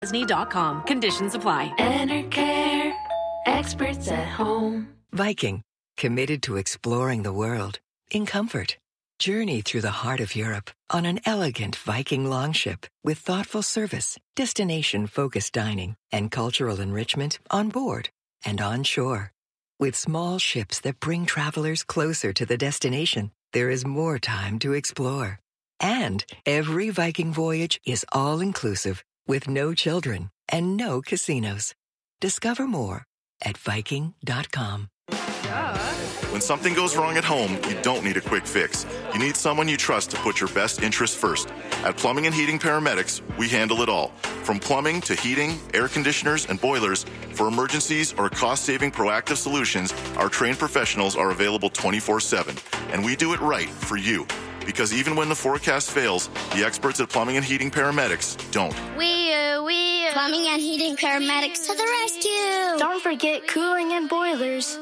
Disney.com. Conditions apply. Enercare, experts at home. Viking, committed to exploring the world in comfort. Journey through the heart of Europe on an elegant Viking longship with thoughtful service, destination-focused dining, and cultural enrichment on board and on shore. With small ships that bring travelers closer to the destination, there is more time to explore. And every Viking voyage is all-inclusive with no children and no casinos. Discover more at Viking.com. When something goes wrong at home, you don't need a quick fix. You need someone you trust to put your best interests first. At Plumbing and Heating Paramedics, we handle it all. From plumbing to heating, air conditioners, and boilers, for emergencies or cost-saving proactive solutions, our trained professionals are available 24/7. And we do it right for you. Because even when the forecast fails, the experts at Plumbing and Heating Paramedics don't. Plumbing and Heating Paramedics to the rescue. Don't forget cooling and boilers.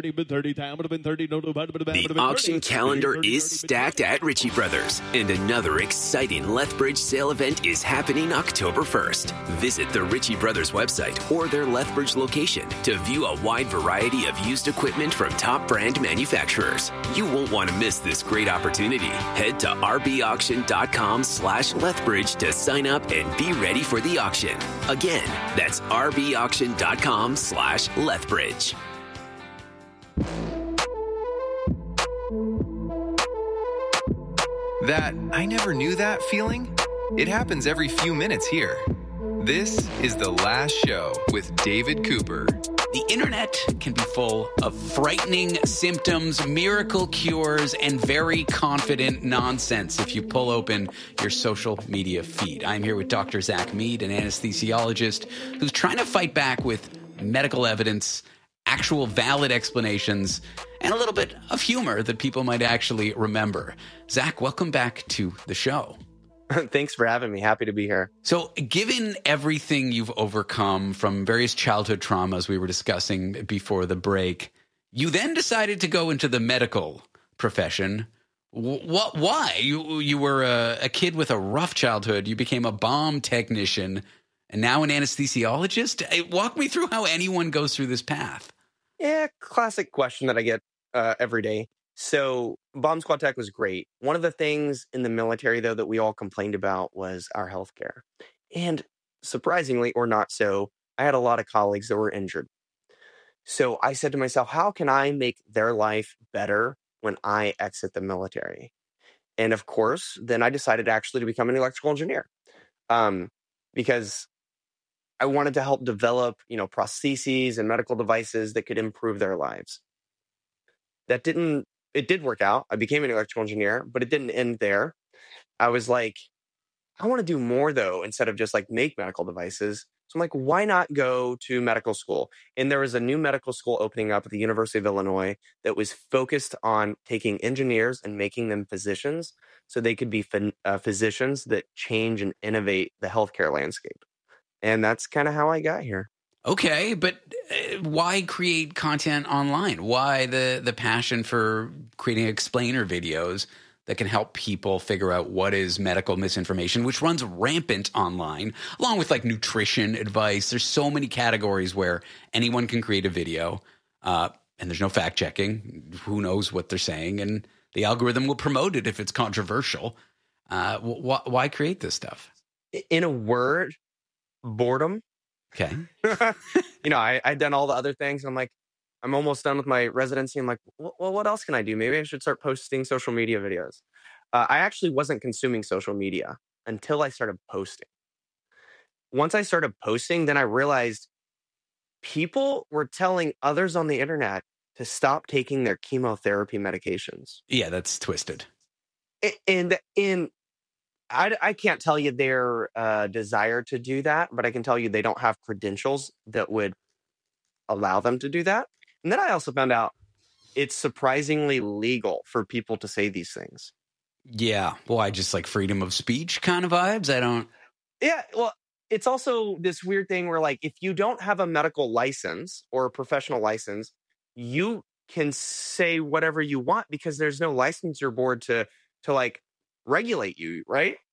The auction calendar is stacked at Ritchie Brothers, and another exciting Lethbridge sale event is happening October 1st. Visit the Ritchie Brothers website or their Lethbridge location to view a wide variety of used equipment from top brand manufacturers. You won't want to miss this great opportunity. Head to rbauction.com/Lethbridge to sign up and be ready for the auction. Again, that's rbauction.com/Lethbridge. That I never knew that feeling? It happens every few minutes here. This is The Last Show with David Cooper. The internet can be full of frightening symptoms, miracle cures, and very confident nonsense if you pull open your social media feed. I'm here with Dr. Zach Mead, an anesthesiologist who's trying to fight back with medical evidence, actual valid explanations, and a little bit of humor that people might actually remember. Zach, welcome back to the show. Thanks for having me. Happy to be here. So given everything you've overcome from various childhood traumas we were discussing before the break, you then decided to go into the medical profession. Why? You were a kid with a rough childhood. You became a bomb technician and now an anesthesiologist. Walk me through how anyone goes through this path. Yeah, classic question that I get every day. So bomb squad tech was great. One of the things in the military, though, that we all complained about was our healthcare. And surprisingly, or not so, I had a lot of colleagues that were injured. So I said to myself, how can I make their life better when I exit the military? And of course, then I decided actually to become an electrical engineer because I wanted to help develop, prostheses and medical devices that could improve their lives. It did work out. I became an electrical engineer, but it didn't end there. I was like, I want to do more though, instead of just make medical devices. So I'm like, why not go to medical school? And there was a new medical school opening up at the University of Illinois that was focused on taking engineers and making them physicians so they could be physicians that change and innovate the healthcare landscape. And that's kind of how I got here. Okay, but why create content online? Why the passion for creating explainer videos that can help people figure out what is medical misinformation, which runs rampant online, along with nutrition advice? There's so many categories where anyone can create a video, and there's no fact checking. Who knows what they're saying? And the algorithm will promote it if it's controversial. Why create this stuff? In a word, boredom. Okay. I'd done all the other things. I'm almost done with my residency. I'm like, well, what else can I do? Maybe I should start posting social media videos. I actually wasn't consuming social media until I started posting. Once I started posting, then I realized people were telling others on the internet to stop taking their chemotherapy medications. Yeah, that's twisted. And I can't tell you their desire to do that, but I can tell you they don't have credentials that would allow them to do that. And then I also found out it's surprisingly legal for people to say these things. Yeah. Why? Just freedom of speech kind of vibes? Yeah. Well, it's also this weird thing where if you don't have a medical license or a professional license, you can say whatever you want because there's no licensure board to regulate you, right?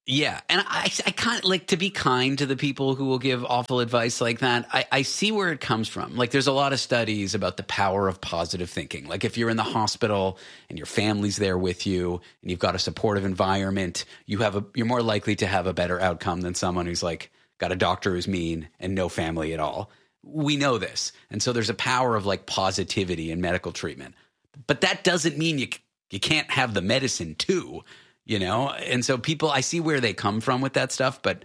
Yeah. And I kind of like to be kind to the people who will give awful advice like that. I see where it comes from. Like there's a lot of studies about the power of positive thinking. Like if you're in the hospital and your family's there with you and you've got a supportive environment, you're more likely to have a better outcome than someone who's like got a doctor who's mean and no family at all. We know this. And so there's a power of like positivity in medical treatment. But that doesn't mean you can't have the medicine too. And so people, I see where they come from with that stuff, but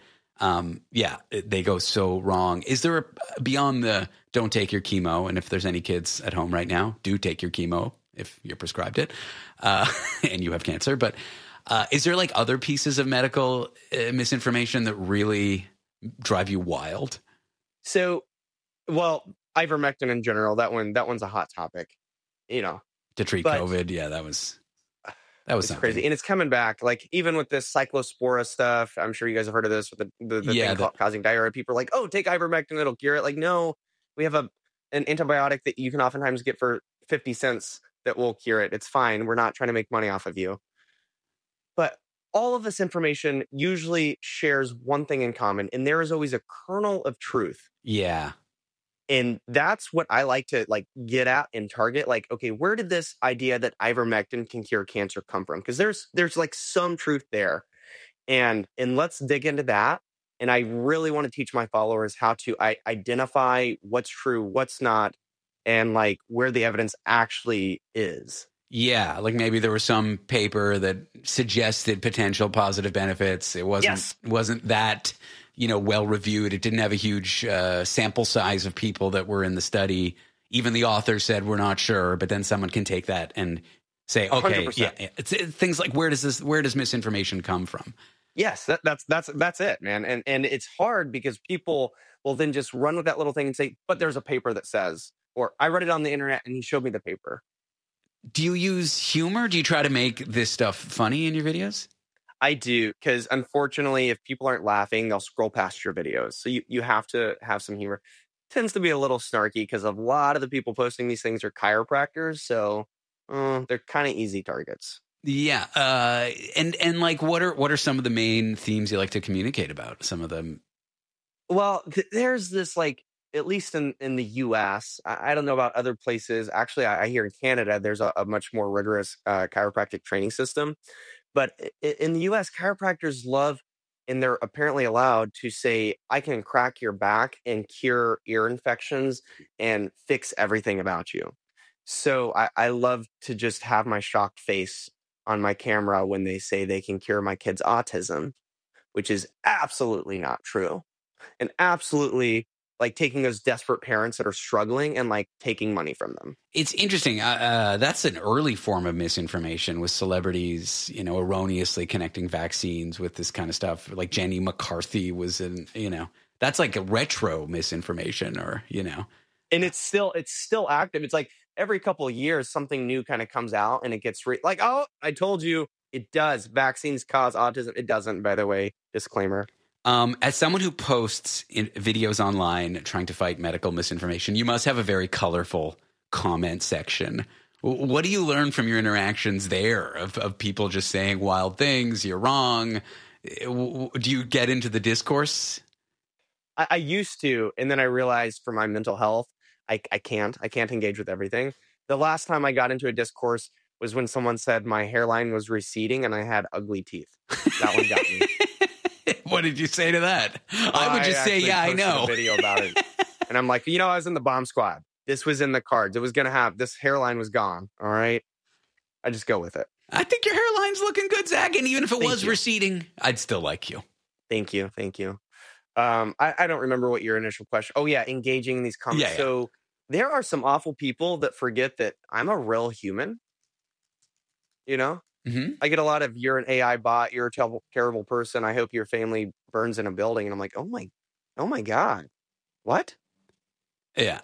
they go so wrong. Is there beyond the don't take your chemo? And if there's any kids at home right now, do take your chemo if you're prescribed it and you have cancer. But is there like other pieces of medical misinformation that really drive you wild? So, ivermectin in general, that one's a hot topic, To treat COVID. Yeah, that was crazy. And it's coming back. Like even with this cyclospora stuff, I'm sure you guys have heard of this with the thing causing diarrhea. People are like, oh, take ivermectin, it'll cure it. Like, no, we have an antibiotic that you can oftentimes get for 50 cents that will cure it. It's fine. We're not trying to make money off of you. But all of this information usually shares one thing in common, and there is always a kernel of truth. Yeah. And that's what I like to like get at and target. Like, okay, where did this idea that ivermectin can cure cancer come from? Because there's like some truth there, and let's dig into that. And I really want to teach my followers how to identify what's true, what's not, and like where the evidence actually is. Yeah, like maybe there was some paper that suggested potential positive benefits. It wasn't that well reviewed. It didn't have a huge sample size of people that were in the study. Even the author said we're not sure, but then someone can take that and say, okay, 100%. Yeah, it's things like where does misinformation come from? Yes, that's it, man. And it's hard because people will then just run with that little thing and say, but there's a paper that says, or I read it on the internet and he showed me the paper. Do you use humor? Do you try to make this stuff funny in your videos? I do, because unfortunately, if people aren't laughing, they'll scroll past your videos. So you have to have some humor. It tends to be a little snarky because a lot of the people posting these things are chiropractors. So they're kind of easy targets. Yeah. And like, what are some of the main themes you like to communicate about? Some of them. Well, there's this like, at least in the U.S., I don't know about other places. Actually, I hear in Canada, there's a much more rigorous chiropractic training system. But in the U.S., chiropractors love, and they're apparently allowed to say, I can crack your back and cure ear infections and fix everything about you. So I love to just have my shocked face on my camera when they say they can cure my kid's autism, which is absolutely not true. And absolutely like taking those desperate parents that are struggling and like taking money from them. It's interesting. That's an early form of misinformation with celebrities, erroneously connecting vaccines with this kind of stuff. Like Jenny McCarthy was that's like a retro misinformation And it's still active. It's like every couple of years, something new kind of comes out and it gets like, oh, I told you it does. Vaccines cause autism. It doesn't, by the way, disclaimer. As someone who posts videos online trying to fight medical misinformation, you must have a very colorful comment section. What do you learn from your interactions there of people just saying wild things? You're wrong. Do you get into the discourse? I used to, and then I realized for my mental health, I can't engage with everything. The last time I got into a discourse was when someone said my hairline was receding and I had ugly teeth. That one got me. What did you say to that? I would just say, yeah, I know. A video about it. And I'm like, I was in the bomb squad. This was in the cards. It was going to have, this hairline was gone. All right. I just go with it. I think your hairline's looking good, Zach. And even if it was receding, I'd still like you. Thank you. I don't remember what your initial question. Oh yeah. Engaging in these comments. Yeah. So there are some awful people that forget that I'm a real human, Mm-hmm. I get a lot of, you're an AI bot, you're a terrible person, I hope your family burns in a building. And I'm like, oh my God. What? Yeah.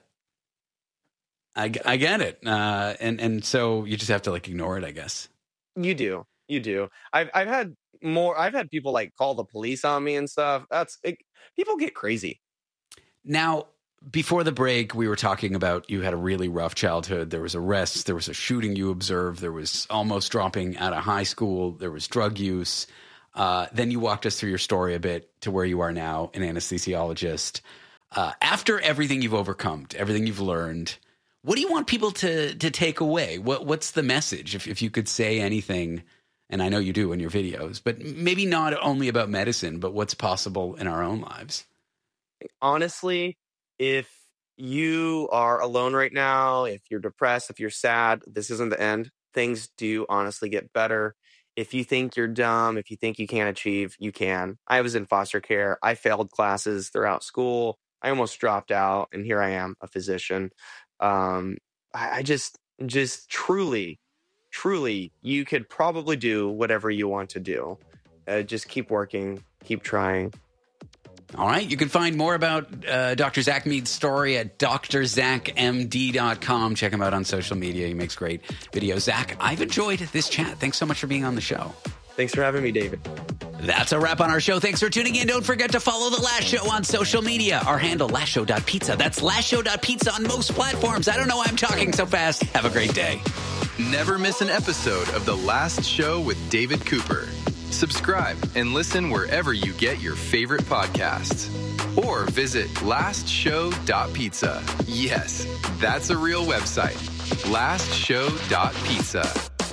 I get it. And so you just have to like ignore it, I guess. You do. I've had people like call the police on me and stuff. People get crazy. Now, before the break, we were talking about you had a really rough childhood. There was arrests. There was a shooting you observed. There was almost dropping out of high school. There was drug use. Then you walked us through your story a bit to where you are now, an anesthesiologist. After everything you've overcome, everything you've learned, what do you want people to take away? What's the message? If you could say anything, and I know you do in your videos, but maybe not only about medicine, but what's possible in our own lives. Honestly, if you are alone right now, if you're depressed, if you're sad, this isn't the end. Things do honestly get better. If you think you're dumb, if you think you can't achieve, you can. I was in foster care. I failed classes throughout school. I almost dropped out, and here I am, a physician. I just truly, you could probably do whatever you want to do. Just keep working, keep trying. All right. You can find more about Dr. Zach Mead's story at drzachmd.com. Check him out on social media. He makes great videos. Zach, I've enjoyed this chat. Thanks so much for being on the show. Thanks for having me, David. That's a wrap on our show. Thanks for tuning in. Don't forget to follow The Last Show on social media. Our handle, lastshow.pizza. That's lastshow.pizza on most platforms. I don't know why I'm talking so fast. Have a great day. Never miss an episode of The Last Show with David Cooper. Subscribe and listen wherever you get your favorite podcasts. Or visit lastshow.pizza. Yes, that's a real website. Lastshow.pizza.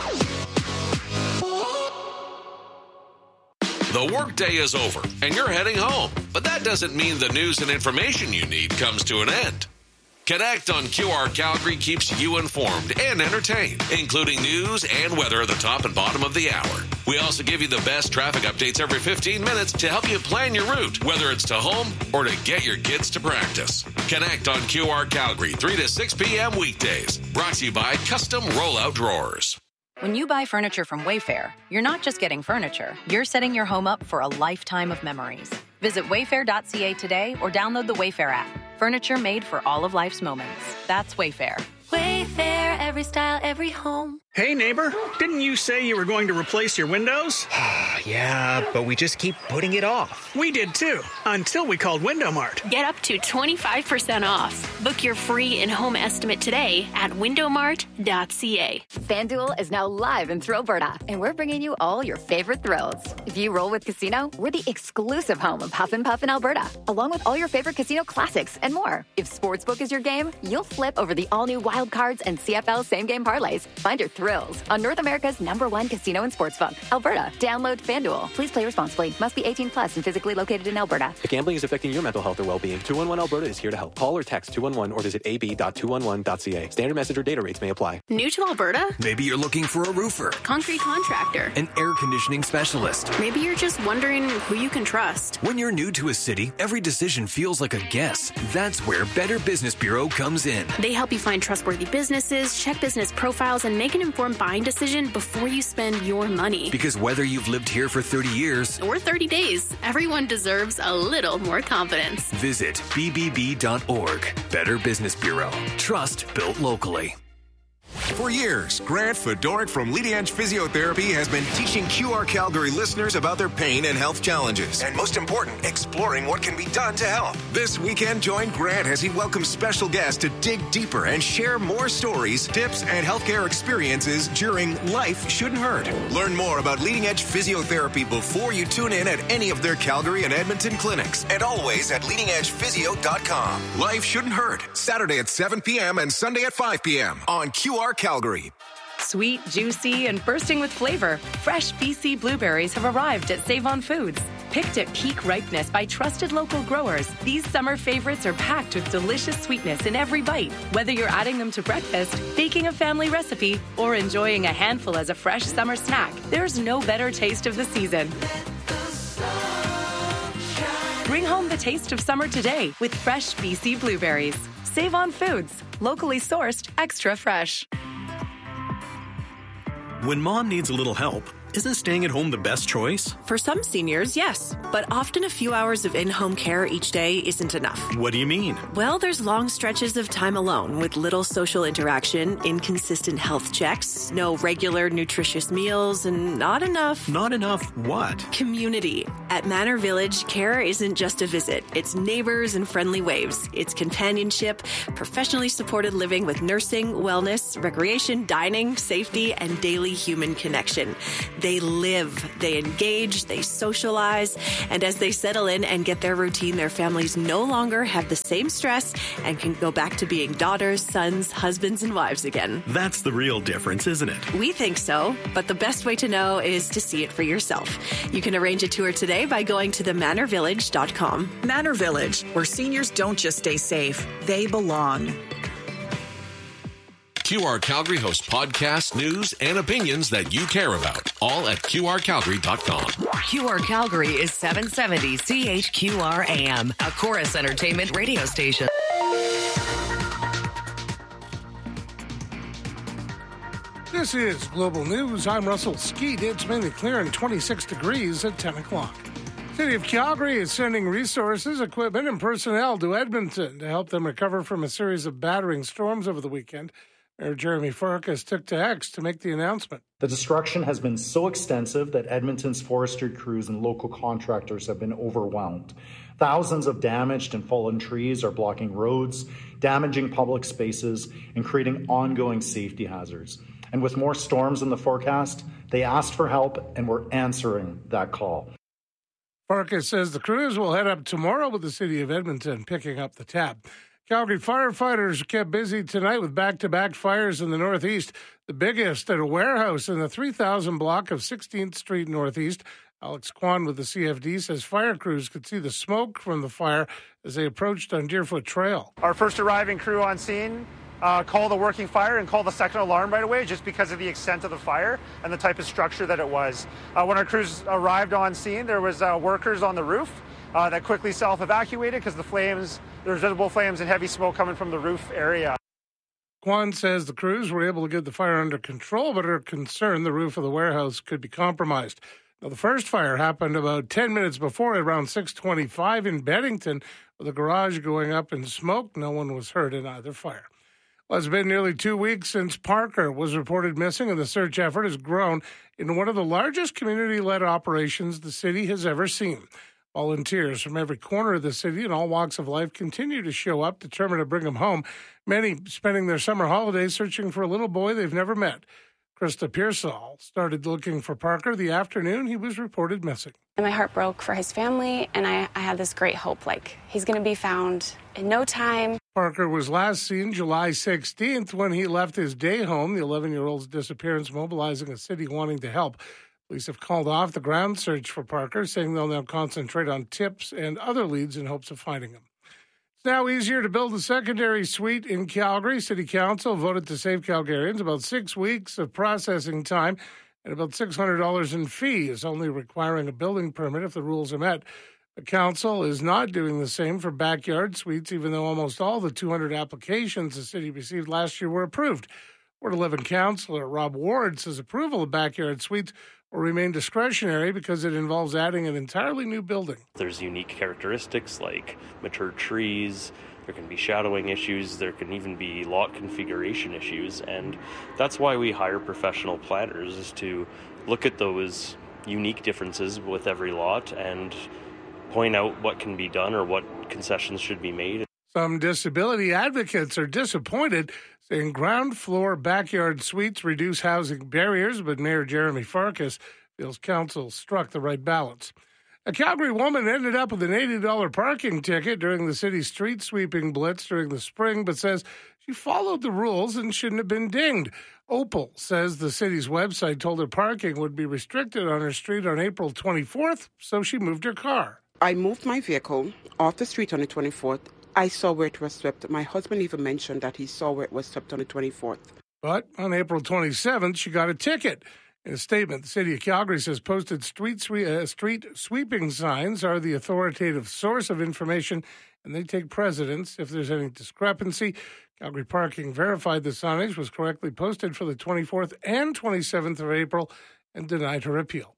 The workday is over and you're heading home, but that doesn't mean the news and information you need comes to an end. Connect on QR Calgary keeps you informed and entertained, including news and weather at the top and bottom of the hour. We also give you the best traffic updates every 15 minutes to help you plan your route, whether it's to home or to get your kids to practice. Connect on QR Calgary, 3 to 6 p.m. weekdays. Brought to you by Custom Rollout Drawers. When you buy furniture from Wayfair, you're not just getting furniture. You're setting your home up for a lifetime of memories. Visit wayfair.ca today or download the Wayfair app. Furniture made for all of life's moments. That's Wayfair. Wayfair, every style, every home. Hey, neighbor, didn't you say you were going to replace your windows? Yeah, but we just keep putting it off. We did too, until we called Window Mart. Get up to 25% off. Book your free in-home estimate today at windowmart.ca. FanDuel is now live in Thrillberta, and we're bringing you all your favorite thrills. If you roll with Casino, we're the exclusive home of Huff and Puff in Alberta, along with all your favorite casino classics and more. If Sportsbook is your game, you'll flip over the all-new Wild Cards and CFL same-game parlays. Find your thrills on North America's #1 casino and sportsbook, Alberta. Download FanDuel. Please play responsibly. Must be 18 plus and physically located in Alberta. If gambling is affecting your mental health or well-being, 211 Alberta is here to help. Call or text 211 or visit ab.211.ca. Standard message or data rates may apply. New to Alberta? Maybe you're looking for a roofer, Concrete contractor, an air conditioning specialist. Maybe you're just wondering who you can trust. When you're new to a city, every decision feels like a guess. That's where Better Business Bureau comes in. They help you find trustworthy businesses, check business profiles, and make an informed buying decision before you spend your money. Because whether you've lived here for 30 years or 30 days, everyone deserves a little more confidence. Visit bbb.org. Better Business Bureau. Trust built locally. For years, Grant Fedoruk from Leading Edge Physiotherapy has been teaching QR Calgary listeners about their pain and health challenges. And most important, exploring what can be done to help. This weekend, join Grant as he welcomes special guests to dig deeper and share more stories, tips, and healthcare experiences during Life Shouldn't Hurt. Learn more about Leading Edge Physiotherapy before you tune in at any of their Calgary and Edmonton clinics. And always at leadingedgephysio.com. Life Shouldn't Hurt. Saturday at 7 p.m. and Sunday at 5 p.m. on QR Calgary. Sweet, juicy, and bursting with flavor, fresh BC blueberries have arrived at Save-On Foods. Picked at peak ripeness by trusted local growers, these summer favorites are packed with delicious sweetness in every bite. Whether you're adding them to breakfast, baking a family recipe, or enjoying a handful as a fresh summer snack, there's no better taste of the season. Bring home the taste of summer today with fresh BC blueberries. Save-On Foods, locally sourced, extra fresh. When mom needs a little help, isn't staying at home the best choice? For some seniors, yes. But often a few hours of in-home care each day isn't enough. What do you mean? Well, there's long stretches of time alone with little social interaction, inconsistent health checks, no regular nutritious meals, and not enough... Not enough what? Community. At Manor Village, care isn't just a visit. It's neighbors and friendly waves. It's companionship, professionally supported living with nursing, wellness, recreation, dining, safety, and daily human connection. They live, they engage, they socialize, and as they settle in and get their routine, their families no longer have the same stress and can go back to being daughters, sons, husbands, and wives again. That's the real difference, isn't it? We think so, but the best way to know is to see it for yourself. You can arrange a tour today by going to themanorvillage.com. Manor Village, where seniors don't just stay safe, they belong. QR Calgary hosts podcasts, news, and opinions that you care about, all at QRCalgary.com. QR Calgary is 770 CHQR AM, a Chorus Entertainment radio station. This is Global News. I'm Russell Skeet. It's mainly clear and 26 degrees at 10 o'clock. City of Calgary is sending resources, equipment, and personnel to Edmonton to help them recover from a series of battering storms over the weekend. Mayor Jeremy Farkas took to X to make the announcement. The destruction has been so extensive that Edmonton's forestry crews and local contractors have been overwhelmed. Thousands of damaged and fallen trees are blocking roads, damaging public spaces, and creating ongoing safety hazards. And with more storms in the forecast, they asked for help, and we're answering that call. Farkas says the crews will head up tomorrow with the City of Edmonton picking up the tab. Calgary firefighters kept busy tonight with back-to-back fires in the Northeast, the biggest at a warehouse in the 3000 block of 16th Street Northeast. Alex Kwan with the CFD says fire crews could see the smoke from the fire as they approached on Deerfoot Trail. Our first arriving crew on scene called a working fire and called the second alarm right away just because of the extent of the fire and the type of structure that it was. When our crews arrived on scene, there was workers on the roof that quickly self-evacuated because there's visible flames and heavy smoke coming from the roof area. Kwan says the crews were able to get the fire under control, but are concerned the roof of the warehouse could be compromised. Now, the first fire happened about 10 minutes before, around 6:25 in Bennington, with the garage going up in smoke. No one was hurt in either fire. Well, it's been nearly 2 weeks since Parker was reported missing, and the search effort has grown in one of the largest community-led operations the city has ever seen. Volunteers from every corner of the city and all walks of life continue to show up, determined to bring him home, many spending their summer holidays searching for a little boy they've never met. Krista Pearsall started looking for Parker the afternoon he was reported missing. And my heart broke for his family, and I had this great hope, he's going to be found in no time. Parker was last seen July 16th when he left his day home, the 11-year-old's disappearance mobilizing a city wanting to help. Police have called off the ground search for Parker, saying they'll now concentrate on tips and other leads in hopes of finding him. It's now easier to build a secondary suite in Calgary. City Council voted to save Calgarians about 6 weeks of processing time and about $600 in fees, only requiring a building permit if the rules are met. The council is not doing the same for backyard suites, even though almost all the 200 applications the city received last year were approved. Ward 11 Councillor Rob Ward says approval of backyard suites will remain discretionary because it involves adding an entirely new building. There's unique characteristics like mature trees, there can be shadowing issues, there can even be lot configuration issues, and that's why we hire professional planners, is to look at those unique differences with every lot and point out what can be done or what concessions should be made. Some disability advocates are disappointed, saying ground floor backyard suites reduce housing barriers, but Mayor Jeremy Farkas feels council struck the right balance. A Calgary woman ended up with an $80 parking ticket during the city's street sweeping blitz during the spring, but says she followed the rules and shouldn't have been dinged. Opal says the city's website told her parking would be restricted on her street on April 24th, so she moved her car. I moved my vehicle off the street on the 24th. I saw where it was swept. My husband even mentioned that he saw where it was swept on the 24th. But on April 27th, she got a ticket. In a statement, the City of Calgary says posted street sweeping signs are the authoritative source of information, and they take precedence if there's any discrepancy. Calgary Parking verified the signage was correctly posted for the 24th and 27th of April and denied her appeal.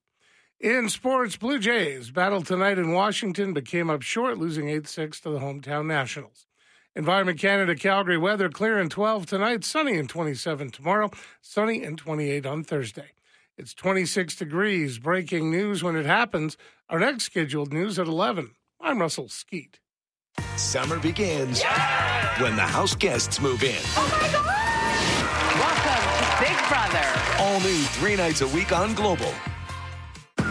In sports, Blue Jays battled tonight in Washington but came up short, losing 8-6 to the hometown Nationals. Environment Canada Calgary weather, clear and 12 tonight, sunny and 27 tomorrow, sunny and 28 on Thursday. It's 26 degrees. Breaking news when it happens. Our next scheduled news at 11. I'm Russell Skeet. Summer begins when the house guests move in. Oh my God! Welcome to Big Brother. All new 3 nights a week on Global.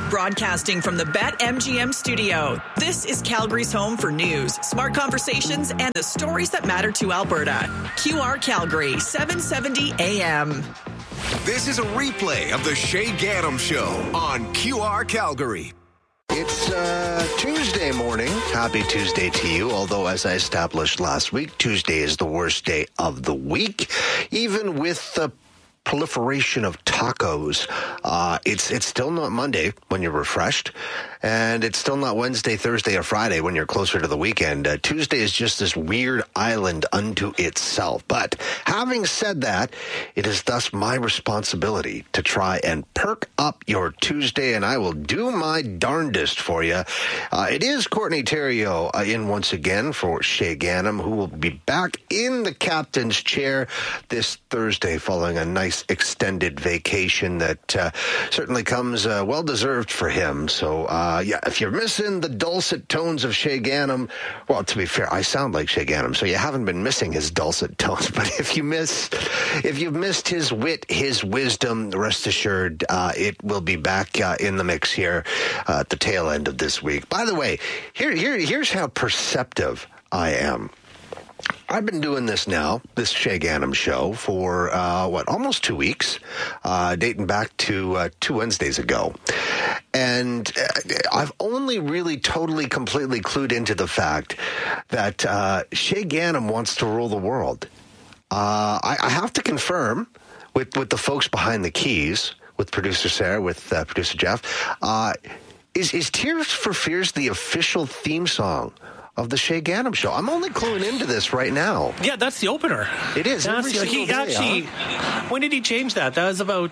Broadcasting from the BetMGM studio, this is Calgary's home for news, smart conversations, and the stories that matter to Alberta. QR Calgary, 770 AM. This is a replay of the Shay Ganem Show on QR Calgary. It's Tuesday morning. Happy Tuesday to you. Although, as I established last week, Tuesday is the worst day of the week. Even with the proliferation of tacos, it's still not Monday when you're refreshed, and it's still not Wednesday, Thursday, or Friday when you're closer to the weekend. Tuesday is just this weird island unto itself. But having said that, it is thus my responsibility to try and perk up your Tuesday, and I will do my darndest for you. It is Courtney Theriault in once again for Shay Ganem, who will be back in the captain's chair this Thursday following a nice extended vacation that certainly comes well-deserved for him. So, if you're missing the dulcet tones of Shay Ganem, well, to be fair, I sound like Shay Ganem, so you haven't been missing his dulcet tones. But if you've missed his wit, his wisdom, rest assured, it will be back in the mix here at the tail end of this week. By the way, here's how perceptive I am. I've been doing this now, this Shay Ganem show, for, almost 2 weeks, dating back to 2 Wednesdays ago. And I've only really totally, completely clued into the fact that Shay Ganem wants to rule the world. I have to confirm with the folks behind the keys, with producer Sarah, with producer Jeff, is Tears for Fears the official theme song of the Shay Ganem Show? I'm only cluing into this right now. Yeah, that's the opener. It is. When did he change that? That was about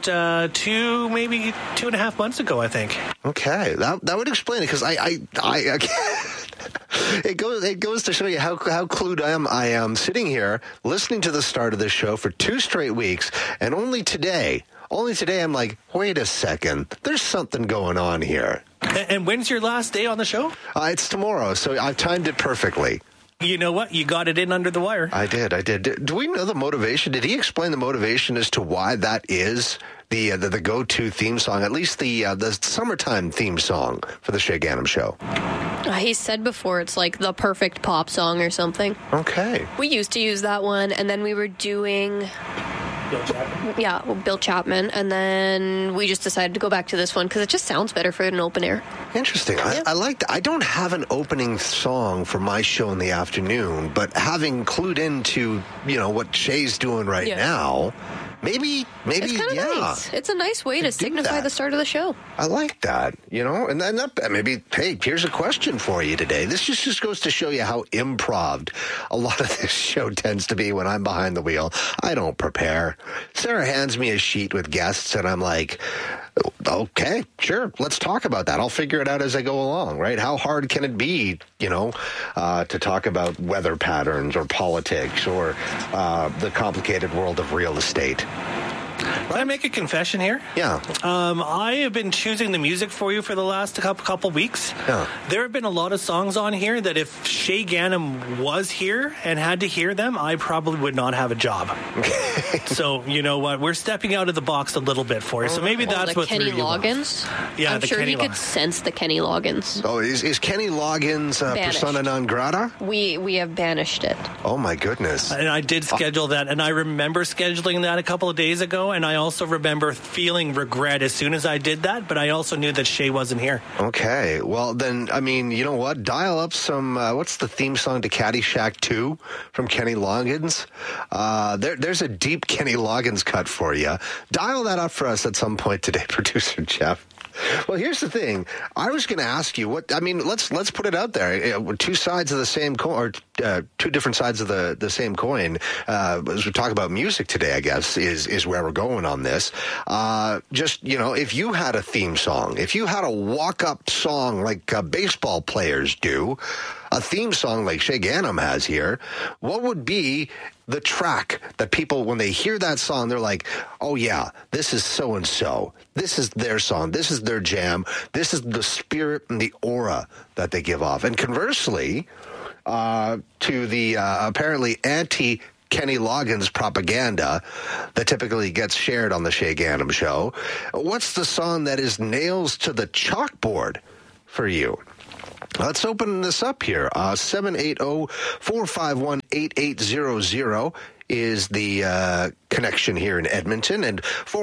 2.5 months ago, I think. Okay, that would explain it, because I it goes to show you how clued I am sitting here listening to the start of this show for 2 straight weeks, and only today I'm like, wait a second, there's something going on here. And when's your last day on the show? It's tomorrow, so I've timed it perfectly. You know what? You got it in under the wire. I did. Do we know the motivation? Did he explain the motivation as to why that is the go-to theme song, at least the summertime theme song for the Shay Ganem Show? He said before it's like the perfect pop song or something. Okay. We used to use that one, and then we were doing Bill Chapman, and then we just decided to go back to this one because it just sounds better for an open air. Interesting. Yeah. I like that. I don't have an opening song for my show in the afternoon, but having clued into what Shay's doing right now, maybe it's kind of nice. It's a nice way to signify the start of the show. I like that, and then maybe, hey, here's a question for you today. This just goes to show you how improv a lot of this show tends to be when I'm behind the wheel. I don't prepare. Sarah hands me a sheet with guests, and I'm like, okay, sure, let's talk about that. I'll figure it out as I go along, right? How hard can it be, to talk about weather patterns or politics or the complicated world of real estate? Can I make a confession here? Yeah. I have been choosing the music for you for the last couple weeks. Yeah. There have been a lot of songs on here that if Shay Ganem was here and had to hear them, I probably would not have a job. So, you know what? We're stepping out of the box a little bit for you. So maybe that's what Kenny Loggins? Yeah, I'm sure he could sense the Kenny Loggins. Oh, is Kenny Loggins persona non grata? We have banished it. Oh, my goodness. And I did schedule that, and I remember scheduling that a couple of days ago, and I also remember feeling regret as soon as I did that, but I also knew that Shay wasn't here. Okay. Well, then, I mean, you know what? Dial up some, what's the theme song to Caddyshack 2 from Kenny Loggins? There's a deep Kenny Loggins cut for you. Dial that up for us at some point today, producer Jeff. Well, here's the thing. I was going to ask you let's put it out there. Two sides of the same coin, or two different sides of the same coin. As we talk about music today, I guess, is where we're going on this. If you had a theme song, if you had a walk-up song like baseball players do, a theme song like Shay Ganem has here, what would be the track that people, when they hear that song, they're like, oh yeah, this is so-and-so. This is their song. This is their jam. This is the spirit and the aura that they give off. And conversely, to the apparently Kenny Loggins propaganda that typically gets shared on the Shay Gannam Show. What's the song that is nails to the chalkboard for you? Let's open this up here. 780-451-8800 is the connection here in Edmonton, and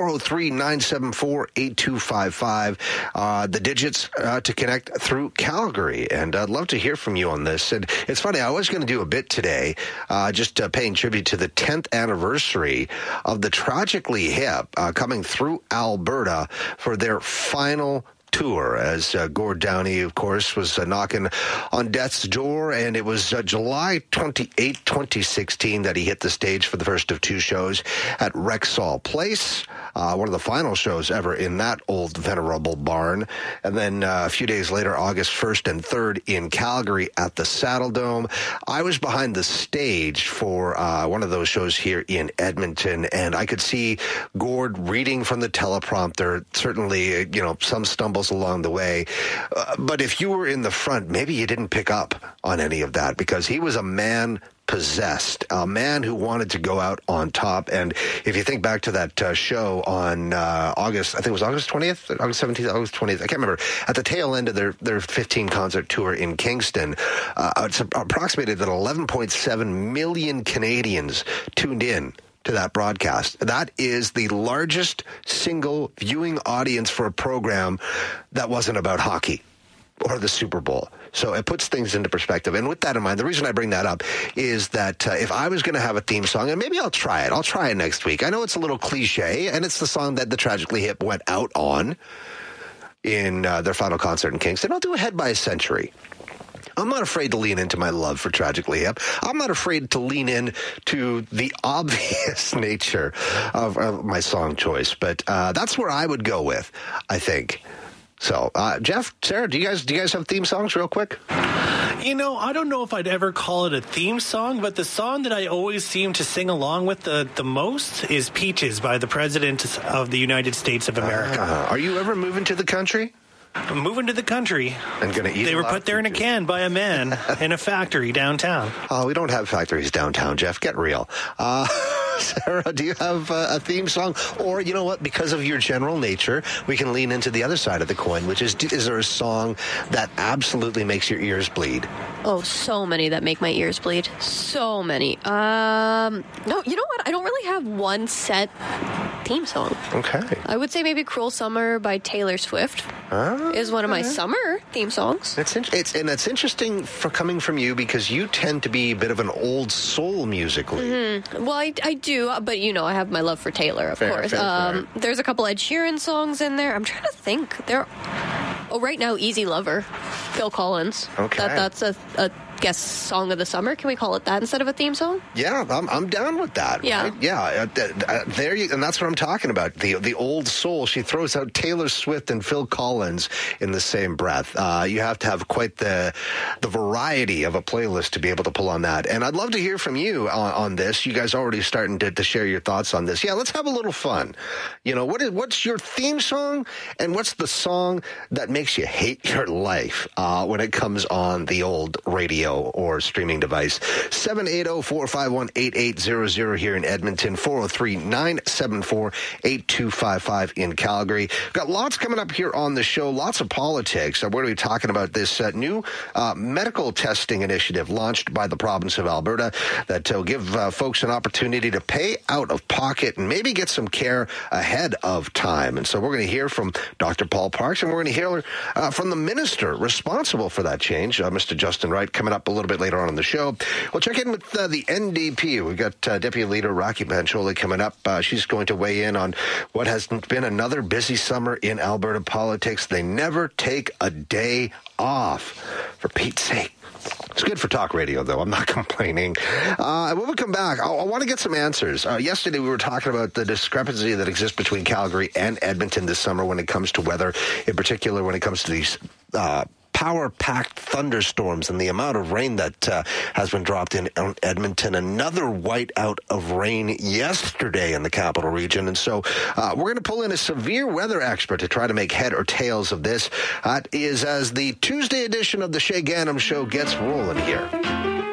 403-974-8255, the digits to connect through Calgary. And I'd love to hear from you on this. And it's funny, I was going to do a bit today, just paying tribute to the 10th anniversary of the Tragically Hip coming through Alberta for their final tour, as Gord Downey, of course, was knocking on death's door, and it was July 28, 2016 that he hit the stage for the first of two shows at Rexall Place, one of the final shows ever in that old venerable barn. And then a few days later, August 1st and 3rd in Calgary at the Saddle Dome. I was behind the stage for one of those shows here in Edmonton, and I could see Gord reading from the teleprompter, certainly, some stumbles along the way. But if you were in the front, maybe you didn't pick up on any of that, because he was a man possessed, a man who wanted to go out on top. And if you think back to that show on August, I think it was August 20th, August 17th, August 20th, I can't remember, at the tail end of their 15-concert tour in Kingston, it's approximated that 11.7 million Canadians tuned in to that broadcast. That is the largest single viewing audience for a program that wasn't about hockey or the Super Bowl. So it puts things into perspective. And with that in mind, the reason I bring that up is that if I was going to have a theme song, and maybe I'll try it next week. I know it's a little cliche, and it's the song that the Tragically Hip went out on in their final concert in Kingston. I'll do Ahead by a Century. I'm not afraid to lean into my love for Tragically Hip. I'm not afraid to lean in to the obvious nature of my song choice. But that's where I would go with, I think. So, Jeff, Sarah, do you guys have theme songs real quick? I don't know if I'd ever call it a theme song, but the song that I always seem to sing along with the most is Peaches by the President of the United States of America. Are you ever moving to the country? I'm moving to the country. And going to eat. They were put there in a can by a man in a factory downtown. Oh, we don't have factories downtown, Jeff. Get real. Sarah, do you have a theme song? Or, you know what, because of your general nature, we can lean into the other side of the coin, which is there a song that absolutely makes your ears bleed? Oh, so many that make my ears bleed. So many. No, you know what? I don't really have one set theme song. Okay. I would say maybe Cruel Summer by Taylor Swift is one of my summer theme songs. It's interesting for coming from you, because you tend to be a bit of an old soul musically. Mm-hmm. Well, I do, but I have my love for Taylor, of course. Fair. There's a couple Ed Sheeran songs in there. I'm trying to think. Right now, Easy Lover, Phil Collins. Okay. That's a guess song of the summer. Can we call it that instead of a theme song? Yeah, I'm down with that. Yeah. Right? Yeah. There you, and that's what I'm talking about. The old soul. She throws out Taylor Swift and Phil Collins in the same breath. You have to have quite the variety of a playlist to be able to pull on that. And I'd love to hear from you on this. You guys already starting to share your thoughts on this. Yeah, let's have a little fun. What's your theme song, and what's the song that makes you hate your life when it comes on the old radio or streaming device? 780-451-8800 here in Edmonton, 403-974-8255 in Calgary. Got lots coming up here on the show, lots of politics. We're going to be talking about this new medical testing initiative launched by the province of Alberta that will give folks an opportunity to pay out of pocket and maybe get some care ahead of time. And so we're going to hear from Dr. Paul Parks, and we're going to hear from the minister responsible for that change, Mr. Justin Wright, coming up a little bit later on the show. We'll check in with the NDP. We've got Deputy Leader Rocky Pancholi coming up. She's going to weigh in on what has been another busy summer in Alberta politics. They never take a day off, for Pete's sake. It's good for talk radio, though. I'm not complaining. When we come back, I want to get some answers. Yesterday, we were talking about the discrepancy that exists between Calgary and Edmonton this summer when it comes to weather, in particular when it comes to these power-packed thunderstorms and the amount of rain that has been dropped in Edmonton. Another whiteout of rain yesterday in the capital region. And so we're going to pull in a severe weather expert to try to make head or tails of this. Is as the Tuesday edition of the Shay Gannam Show gets rolling here.